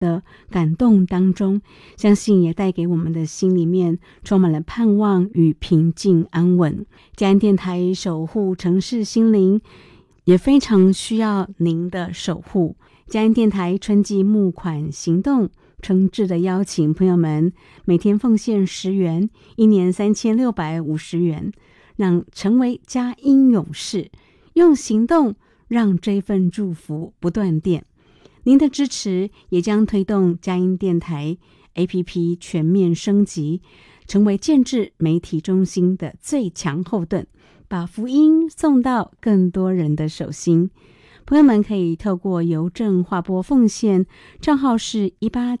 的感动当中，相信也带给我们的心里面充满了盼望与平静安稳。嘉恩电台守护城市心灵，也非常需要您的守护。嘉恩电台春季募款行动诚挚的邀请朋友们每天奉献10元，一年3650元，让成为佳音勇士，用行动让这份祝福不断电。您的支持也将推动佳音电台 APP 全面升级，成为建制媒体中心的最强后盾，把福音送到更多人的手心。朋友们可以透过邮政划拨奉献，账号是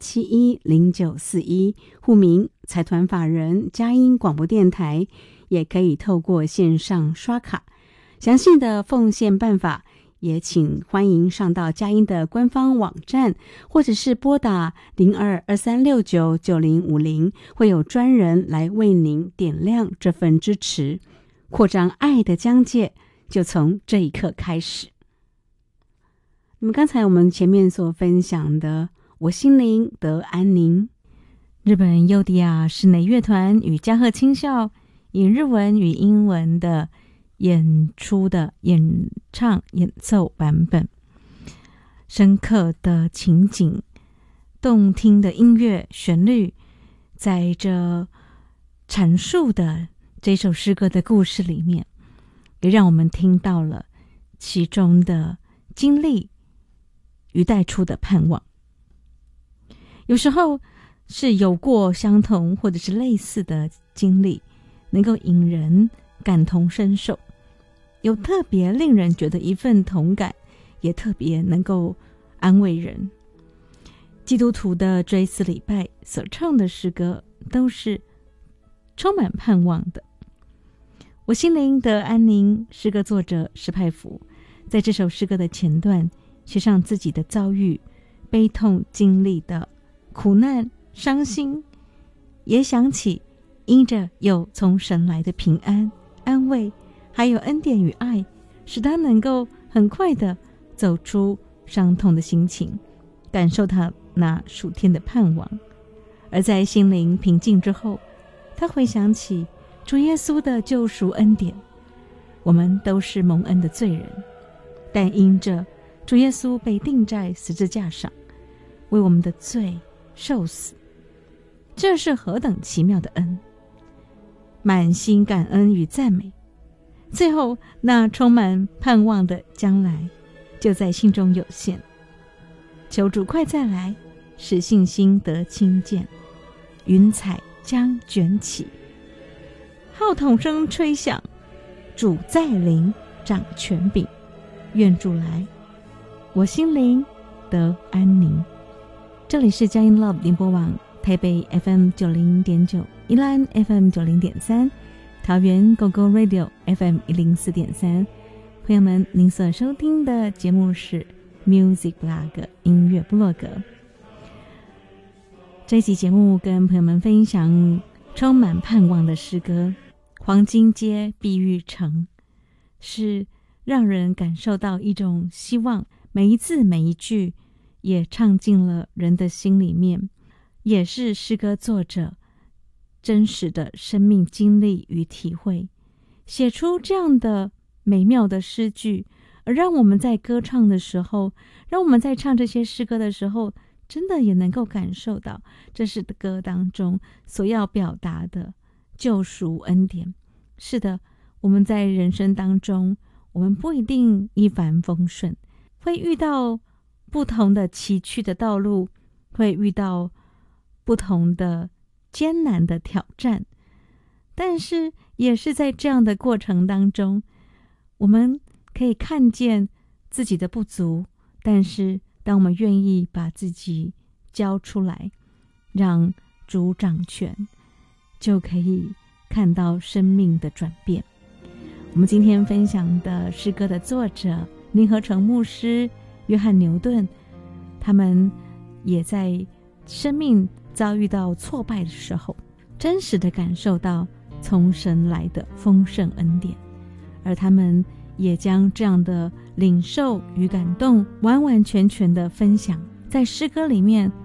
18710941，户名财团法人佳音广播电台，也可以透过线上刷卡。详细的奉献办法也请欢迎上到佳音的官方网站，或者是拨打0223699050，会有专人来为您点亮这份支持。扩张爱的疆界，就从这一刻开始。那么刚才我们前面所分享的我心灵得安宁，日本优迪亚室内乐团与嘉禾青校以日文与英文的演出的演奏版本，深刻的情景，动听的音乐旋律，在这阐述的这首诗歌的故事里面，也让我们听到了其中的经历与带出的盼望。有时候是有过相同或者是类似的经历，能够引人感同身受，有特别令人觉得一份同感，也特别能够安慰人。基督徒的追思礼拜所唱的诗歌都是充满盼望的。我心灵得安宁诗歌作者施派福在这首诗歌的前段写上自己的遭遇，悲痛经历的苦难伤心，也想起因着有从神来的平安安慰还有恩典与爱，使他能够很快的走出伤痛的心情，感受他那属天的盼望。而在心灵平静之后，他回想起主耶稣的救赎恩典。我们都是蒙恩的罪人，但因着主耶稣被钉在十字架上，为我们的罪受死，这是何等奇妙的恩！满心感恩与赞美，最后那充满盼望的将来就在心中有现。求主快再来，使信心得亲见，云彩将卷起，号筒声吹响，主再临掌权柄，愿主来，我心灵得安宁。这里是佳音 Love 联播网，台北 FM90.9， 宜兰 FM90.3， 桃园 GoGo Radio FM104.3。 朋友们，您所收听的节目是 Music Blog 音乐部落格。这一期节目跟朋友们分享充满盼望的诗歌《黄金街碧玉城》，是让人感受到一种希望，每一字每一句也唱进了人的心里面，也是诗歌作者真实的生命经历与体会，写出这样的美妙的诗句，而让我们在歌唱的时候，让我们在唱这些诗歌的时候，真的也能够感受到这是歌当中所要表达的救赎恩典。是的，我们在人生当中，我们不一定一帆风顺，会遇到不同的崎岖的道路，会遇到不同的艰难的挑战，但是也是在这样的过程当中，我们可以看见自己的不足，但是当我们愿意把自己交出来，让主掌权，就可以看到生命的转变。我们今天分享的诗歌的作者林和成牧师、约翰牛顿，他们也在生命遭遇到挫败的时候，真实的感受到从神来的丰盛恩典，而他们也将这样的领受与感动完完全全的分享在诗歌里面，